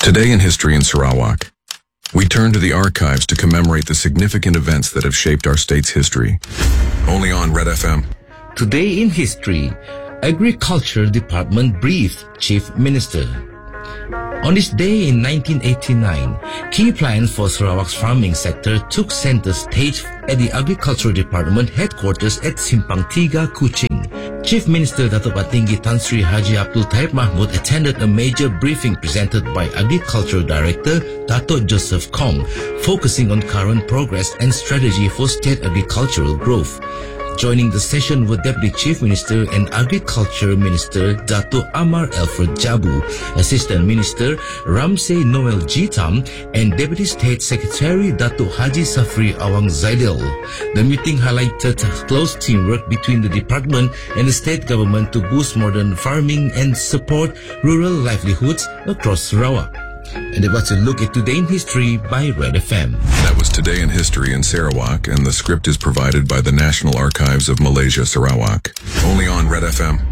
Today in History in Sarawak, we turn to the archives to commemorate the significant events that have shaped our state's history. Only on Red FM. Today in History, Agriculture Department briefed Chief Minister. On this day in 1989, key plans for Sarawak's farming sector took center stage at the Agriculture Department headquarters at Simpang Tiga, Kuching. Chief Minister Datuk Patinggi Tan Sri Haji Abdul Taib Mahmud attended a major briefing presented by Agriculture Director Datuk Joseph Kong, focusing on current progress and strategy for state agricultural growth. Joining the session were Deputy Chief Minister and Agriculture Minister Datuk Amar Alfred Jabu, Assistant Minister Ramsey Noel Jitam, and Deputy State Secretary Datuk Haji Safri Awang Zaidel. The meeting highlighted close teamwork between the department and the state government to boost modern farming and support rural livelihoods across Sarawak. And that was a look at Today in History by Red FM. That was Today in History in Sarawak, and the script is provided by the National Archives of Malaysia, Sarawak. Only on Red FM.